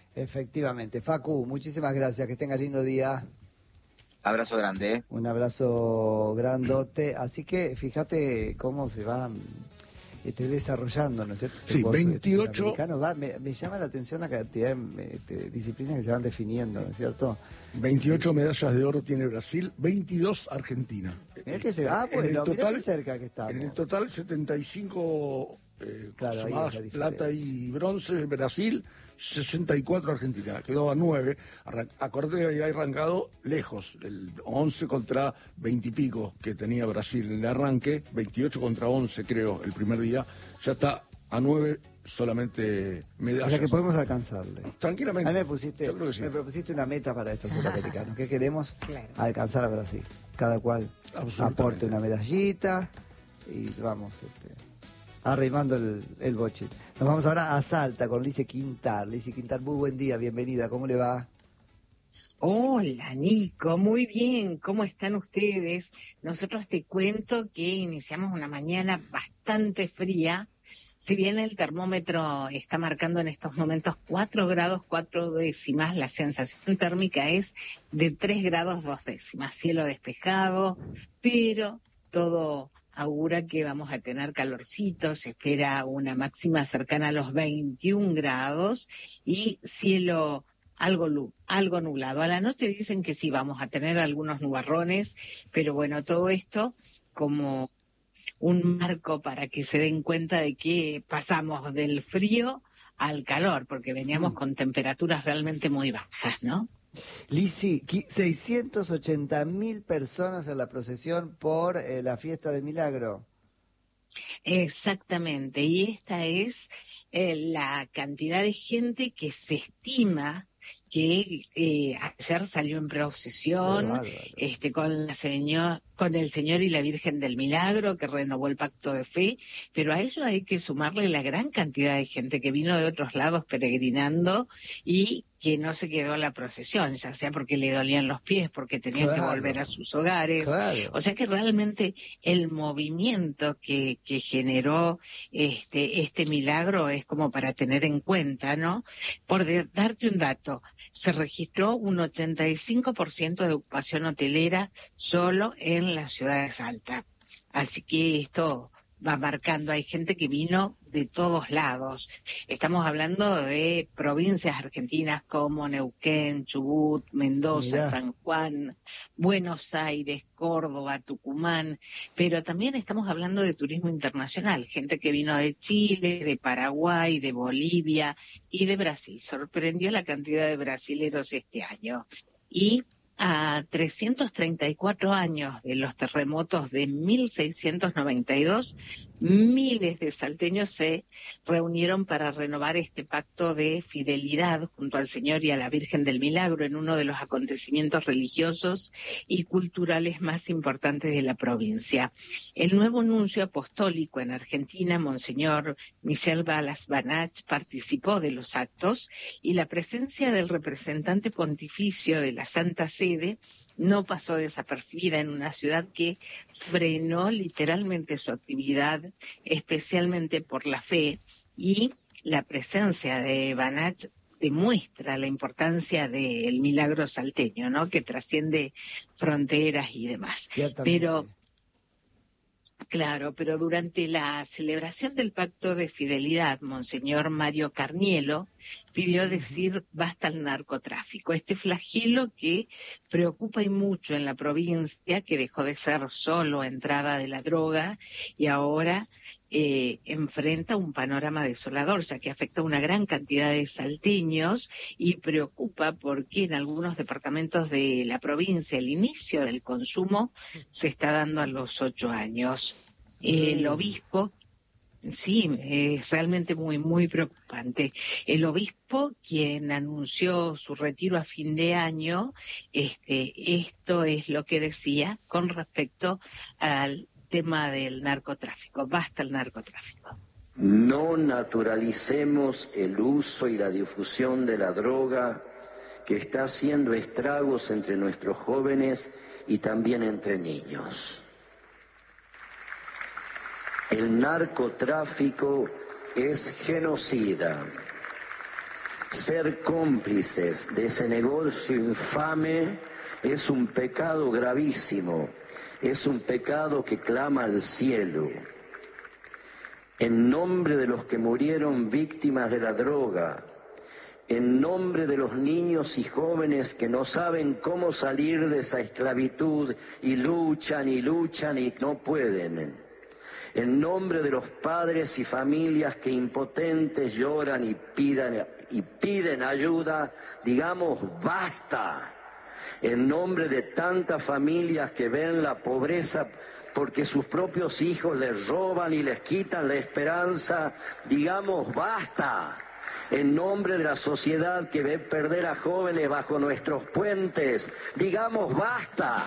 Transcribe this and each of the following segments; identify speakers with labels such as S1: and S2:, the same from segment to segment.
S1: Efectivamente. Facu, muchísimas gracias, que tengas lindo día.
S2: Abrazo grande, ¿eh?
S1: Un abrazo grandote. Así que fíjate cómo se va desarrollando, ¿no es cierto?
S3: Sí, 28.
S1: Me llama la atención la cantidad de disciplinas que se van definiendo, ¿no es cierto?
S3: 28 medallas de oro tiene Brasil, 22 Argentina.
S1: Mirá que bueno, mirá qué cerca que estamos.
S3: En el total 75
S1: claro,
S3: sumadas plata y bronce Brasil, 64 Argentina, quedó a 9. Acordate que había arrancado lejos, el 11 contra 20 y pico que tenía Brasil en el arranque, 28 contra 11 creo el primer día, ya está a 9 solamente medallas.
S1: O sea que podemos alcanzarle.
S3: Tranquilamente.
S1: A mí me propusiste una meta para estos suramericanos, que queremos alcanzar a Brasil. Cada cual aporte una medallita y vamos arrimando el bochín. Nos vamos ahora a Salta con Lice Quintar. Lice Quintar, muy buen día, bienvenida, ¿cómo le va?
S4: Hola Nico, muy bien, ¿cómo están ustedes? Nosotros te cuento que iniciamos una mañana bastante fría, si bien el termómetro está marcando en estos momentos 4 grados 4 décimas, la sensación térmica es de 3 grados 2 décimas, cielo despejado, pero todo augura que vamos a tener calorcito, se espera una máxima cercana a los 21 grados y cielo algo nublado. A la noche dicen que sí, vamos a tener algunos nubarrones, pero bueno, todo esto como un marco para que se den cuenta de que pasamos del frío al calor, porque veníamos con temperaturas realmente muy bajas, ¿no?
S1: Lisi, 680.000 personas en la procesión por la fiesta del Milagro.
S4: Exactamente, y esta es la cantidad de gente que se estima que ayer salió en procesión con el Señor y la Virgen del Milagro, que renovó el pacto de fe, pero a ello hay que sumarle la gran cantidad de gente que vino de otros lados peregrinando y que no se quedó en la procesión, ya sea porque le dolían los pies, porque tenían que volver a sus hogares. O sea que realmente el movimiento que generó este milagro es como para tener en cuenta, ¿no? Por darte un dato, se registró un 85% de ocupación hotelera solo en la ciudad de Salta. Así que esto va marcando, hay gente que vino de todos lados. Estamos hablando de provincias argentinas como Neuquén, Chubut, Mendoza, San Juan, Buenos Aires, Córdoba, Tucumán, pero también estamos hablando de turismo internacional, gente que vino de Chile, de Paraguay, de Bolivia y de Brasil. Sorprendió la cantidad de brasileros este año. Y a 334 años de los terremotos de 1692, miles de salteños se reunieron para renovar este pacto de fidelidad junto al Señor y a la Virgen del Milagro en uno de los acontecimientos religiosos y culturales más importantes de la provincia. El nuevo nuncio apostólico en Argentina, Monseñor Michel Balas Banach, participó de los actos y la presencia del representante pontificio de la Santa Sede no pasó desapercibida en una ciudad que frenó literalmente su actividad, especialmente por la fe, y la presencia de Banach demuestra la importancia del milagro salteño, ¿no? Que trasciende fronteras y demás. Pero durante la celebración del Pacto de Fidelidad, Monseñor Mario Carnielo pidió decir basta al narcotráfico, este flagelo que preocupa y mucho en la provincia, que dejó de ser solo entrada de la droga y ahora enfrenta un panorama desolador, ya que afecta a una gran cantidad de salteños y preocupa porque en algunos departamentos de la provincia el inicio del consumo se está dando a los 8 años. El obispo, sí, es realmente muy, muy preocupante. El obispo, quien anunció su retiro a fin de año, esto es lo que decía con respecto al tema del narcotráfico. Basta el narcotráfico.
S5: No naturalicemos el uso y la difusión de la droga que está haciendo estragos entre nuestros jóvenes y también entre niños. El narcotráfico es genocida. Ser cómplices de ese negocio infame es un pecado gravísimo, es un pecado que clama al cielo. En nombre de los que murieron víctimas de la droga, en nombre de los niños y jóvenes que no saben cómo salir de esa esclavitud y luchan y no pueden, en nombre de los padres y familias que impotentes lloran y piden ayuda, digamos basta. En nombre de tantas familias que ven la pobreza porque sus propios hijos les roban y les quitan la esperanza, digamos basta. En nombre de la sociedad que ve perder a jóvenes bajo nuestros puentes, digamos basta.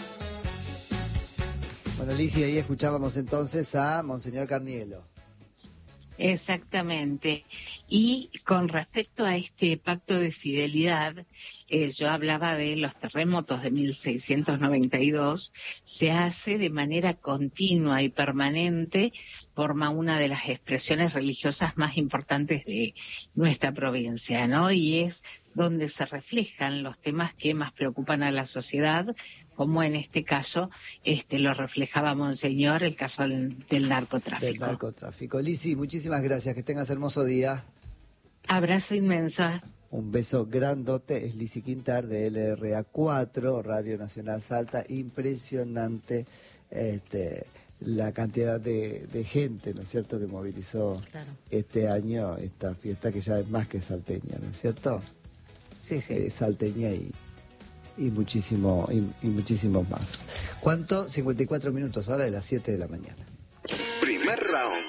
S1: Bueno, Lizzy, ahí escuchábamos entonces a Monseñor Carnielo.
S4: Exactamente. Y con respecto a este pacto de fidelidad, yo hablaba de los terremotos de 1692, se hace de manera continua y permanente, forma una de las expresiones religiosas más importantes de nuestra provincia, ¿no? Y es donde se reflejan los temas que más preocupan a la sociedad, como en este caso lo reflejaba Monseñor, el caso del narcotráfico.
S1: Del narcotráfico. Lizzy, muchísimas gracias, que tengas hermoso día.
S4: Abrazo inmenso. Un
S1: beso grandote, es Lizzy Quintar de LRA4, Radio Nacional Salta. Impresionante la cantidad de gente, ¿no es cierto?, que movilizó este año esta fiesta que ya es más que salteña, ¿no es cierto?
S4: Sí, sí.
S1: Salteña y muchísimos más. ¿Cuánto? 54 minutos, ahora de las 7 de la mañana.
S6: Primer round.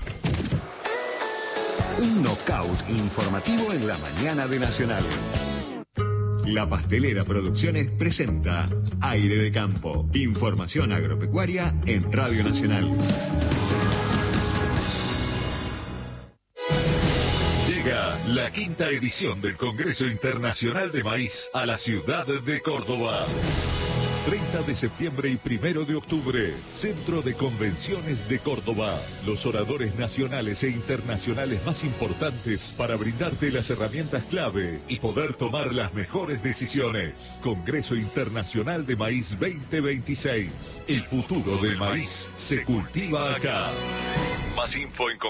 S6: Un knockout informativo en la mañana de Nacional. La Pastelera Producciones presenta Aire de Campo. Información agropecuaria en Radio Nacional. Llega la quinta edición del Congreso Internacional de Maíz a la ciudad de Córdoba. 30 de septiembre y 1 de octubre, Centro de Convenciones de Córdoba. Los oradores nacionales e internacionales más importantes para brindarte las herramientas clave y poder tomar las mejores decisiones. Congreso Internacional de Maíz 2026. El futuro del maíz se cultiva acá. Más info en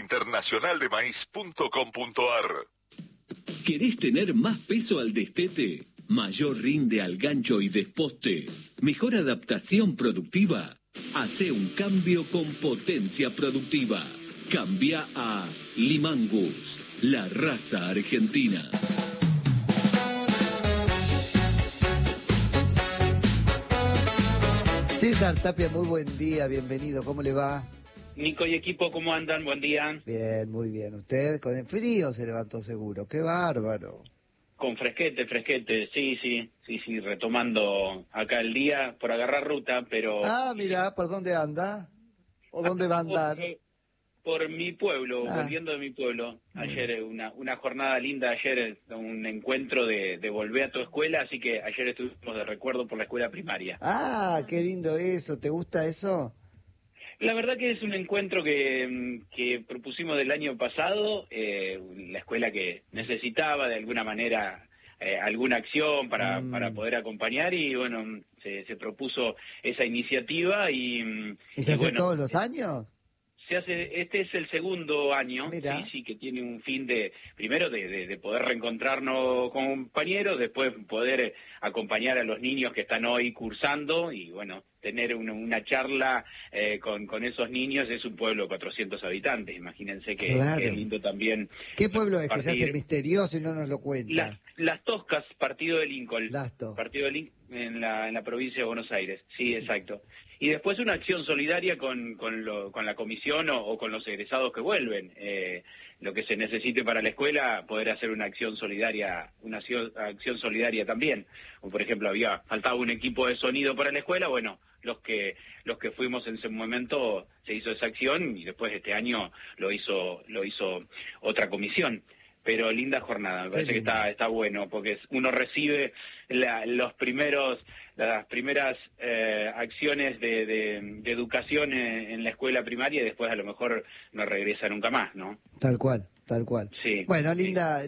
S6: congresointernacionaldemaíz.com.ar.
S7: ¿Querés tener más peso al destete? Mayor rinde al gancho y desposte. Mejor adaptación productiva. Hace un cambio con potencia productiva. Cambia a Limangus, la raza argentina.
S1: César Tapia, muy buen día, bienvenido, ¿cómo le va?
S8: Nico y equipo, ¿cómo andan? Buen día.
S1: Bien, muy bien. ¿Usted con el frío se levantó seguro? ¡Qué bárbaro!
S8: Con fresquete, sí, retomando acá el día por agarrar ruta, pero...
S1: Ah, mira, ¿por dónde anda? ¿O dónde va a andar?
S8: Por mi pueblo, volviendo de mi pueblo. Ayer una jornada linda, ayer un encuentro de volver a tu escuela, así que ayer estuvimos de recuerdo por la escuela primaria.
S1: Ah, qué lindo eso, ¿te gusta eso?
S8: La verdad que es un encuentro que propusimos del año pasado, la escuela que necesitaba de alguna manera alguna acción para poder acompañar y bueno, se propuso esa iniciativa y...
S1: ¿Y se hace
S8: bueno,
S1: todos los años?
S8: Se hace, este es el segundo año, sí, que tiene un fin primero de poder reencontrarnos con compañeros, después poder acompañar a los niños que están hoy cursando y bueno, tener una charla con esos niños. Es un pueblo de 400 habitantes, imagínense que es lindo también.
S1: ¿Qué pueblo es que se hace misterioso y no nos lo cuenta?
S8: Las Toscas, partido de Lincoln.
S1: Partido
S8: de Lincoln en la provincia de Buenos Aires, sí, exacto. Y después una acción solidaria con la comisión o con los egresados que vuelven. Lo que se necesite para la escuela, poder hacer una acción solidaria también. O por ejemplo, faltaba un equipo de sonido para la escuela, bueno, los que fuimos en ese momento se hizo esa acción y después este año lo hizo otra comisión. Pero linda jornada, me parece que está bueno, porque uno recibe las primeras acciones de educación en la escuela primaria y después a lo mejor no regresa nunca más, ¿no?
S1: Tal cual. Tal cual.
S8: Sí.
S1: Bueno, linda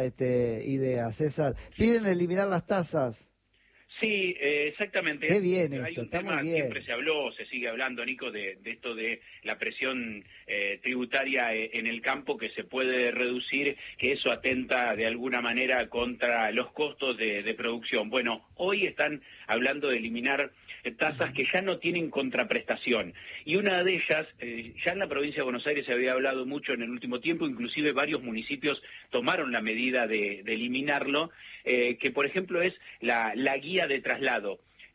S1: idea, César. Piden eliminar las tasas.
S8: Sí, exactamente.
S1: Qué bien
S8: Hay
S1: esto,
S8: un
S1: está
S8: tema,
S1: muy bien.
S8: siempre se habló, se sigue hablando, Nico, de esto de la presión tributaria en el campo que se puede reducir, que eso atenta de alguna manera contra los costos de producción. Bueno, hoy están hablando de eliminar tasas que ya no tienen contraprestación. Y una de ellas, ya en la provincia de Buenos Aires se había hablado mucho en el último tiempo, inclusive varios municipios tomaron la medida de eliminarlo, que por ejemplo es la guía de traslado.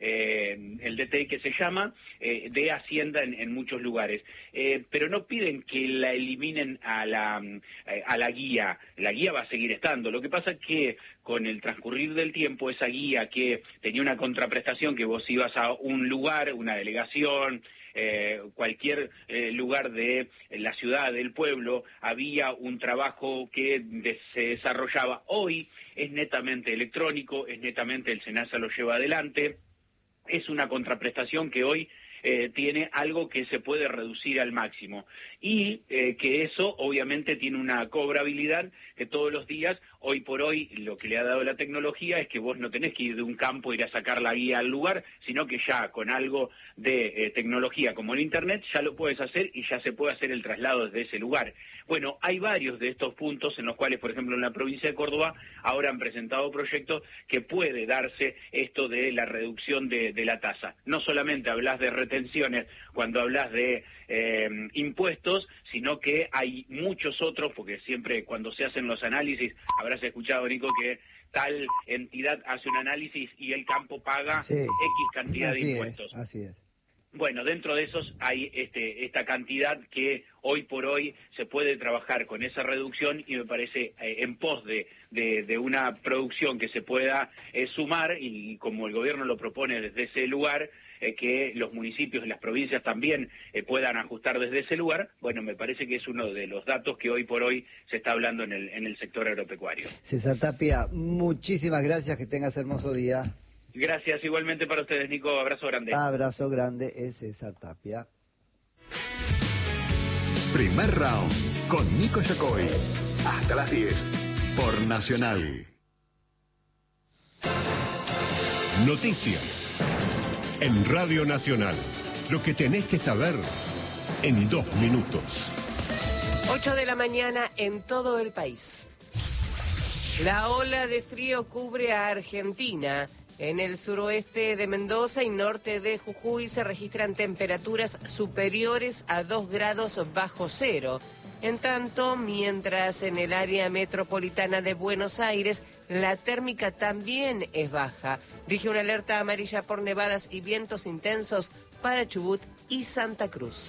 S8: El DTI que se llama, de Hacienda en muchos lugares. Pero no piden que la eliminen a la guía. La guía va a seguir estando. Lo que pasa es que con el transcurrir del tiempo, esa guía que tenía una contraprestación, que vos ibas a un lugar, una delegación, cualquier lugar de la ciudad, del pueblo, había un trabajo que se desarrollaba. Hoy es netamente electrónico, es netamente el SENASA lo lleva adelante. Es una contraprestación que hoy tiene algo que se puede reducir al máximo y que eso obviamente tiene una cobrabilidad que todos los días, hoy por hoy, lo que le ha dado la tecnología es que vos no tenés que ir de un campo, ir a sacar la guía al lugar, sino que ya con algo de tecnología como el Internet ya lo puedes hacer y ya se puede hacer el traslado desde ese lugar. Bueno, hay varios de estos puntos en los cuales, por ejemplo, en la provincia de Córdoba ahora han presentado proyectos que puede darse esto de la reducción de la tasa. No solamente hablas de retenciones cuando hablas de impuestos, sino que hay muchos otros, porque siempre cuando se hacen los análisis, habrás escuchado, Nico, que tal entidad hace un análisis y el campo paga X cantidad de impuestos.
S1: Así es.
S8: Bueno, dentro de esos hay esta cantidad que hoy por hoy se puede trabajar con esa reducción y me parece en pos de una producción que se pueda sumar y como el gobierno lo propone desde ese lugar, que los municipios y las provincias también puedan ajustar desde ese lugar, bueno, me parece que es uno de los datos que hoy por hoy se está hablando en el sector agropecuario.
S1: César Tapia, muchísimas gracias, que tengas hermoso día.
S8: Gracias, igualmente para ustedes, Nico, abrazo grande.
S1: Abrazo grande, es César Tapia.
S7: Primer round con Nico Yacoy. Hasta las 10 por Nacional.
S9: Noticias en Radio Nacional. Lo que tenés que saber en 2 minutos.
S10: 8 de la mañana en todo el país. La ola de frío cubre a Argentina. En el suroeste de Mendoza y norte de Jujuy se registran temperaturas superiores a 2 grados bajo cero. En tanto, mientras en el área metropolitana de Buenos Aires la térmica también es baja. Rige una alerta amarilla por nevadas y vientos intensos para Chubut y Santa Cruz.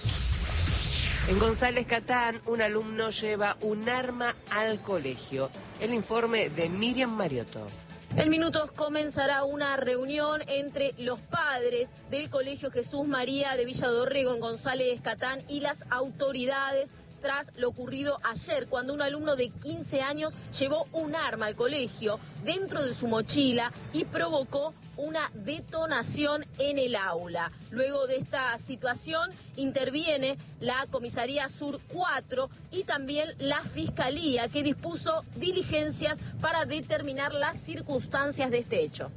S10: En González Catán, un alumno lleva un arma al colegio. El informe de Miriam Mariotto.
S11: En minutos comenzará una reunión entre los padres del Colegio Jesús María de Villa Dorrego en González Catán y las autoridades tras lo ocurrido ayer, cuando un alumno de 15 años llevó un arma al colegio dentro de su mochila y provocó una detonación en el aula. Luego de esta situación interviene la Comisaría Sur 4 y también la Fiscalía, que dispuso diligencias para determinar las circunstancias de este hecho.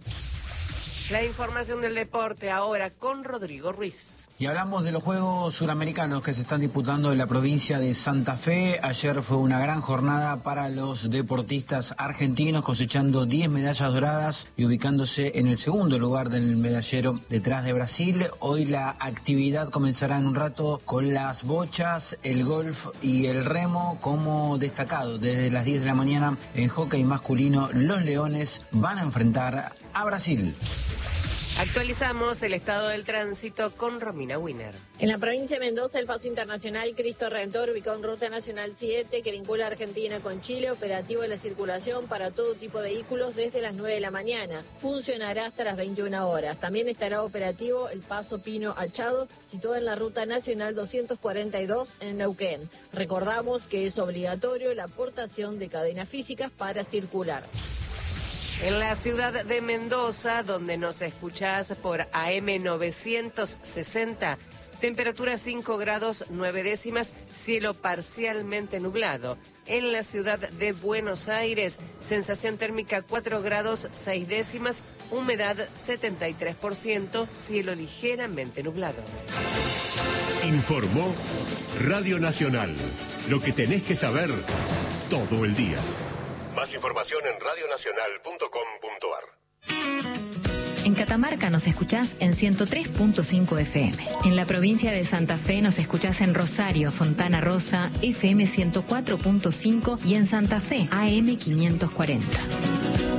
S10: La información del deporte ahora con Rodrigo Ruiz.
S12: Y hablamos de los Juegos Suramericanos que se están disputando en la provincia de Santa Fe. Ayer fue una gran jornada para los deportistas argentinos, cosechando 10 medallas doradas y ubicándose en el segundo lugar del medallero detrás de Brasil. Hoy la actividad comenzará en un rato con las bochas, el golf y el remo como destacado. Desde las 10 de la mañana en hockey masculino, los Leones van a enfrentar a Brasil.
S10: Actualizamos el estado del tránsito con Romina Wiener.
S11: En la provincia de Mendoza, el paso internacional Cristo Redentor, ubicado en Ruta Nacional 7, que vincula a Argentina con Chile, operativo de la circulación para todo tipo de vehículos desde las 9 de la mañana. Funcionará hasta las 21 horas. También estará operativo el paso Pino Achado, situado en la Ruta Nacional 242 en Neuquén. Recordamos que es obligatorio la aportación de cadenas físicas para circular.
S10: En la ciudad de Mendoza, donde nos escuchás por AM 960, Temperatura 5 grados 9 décimas, cielo parcialmente nublado. En la ciudad de Buenos Aires, sensación térmica 4 grados 6 décimas, humedad 73%, cielo ligeramente nublado.
S9: Informó Radio Nacional. Lo que tenés que saber todo el día. Más información en radionacional.com.ar.
S13: En Catamarca nos escuchás en 103.5 FM. En la provincia de Santa Fe nos escuchás en Rosario, Fontana Rosa, FM 104.5 y en Santa Fe, AM 540.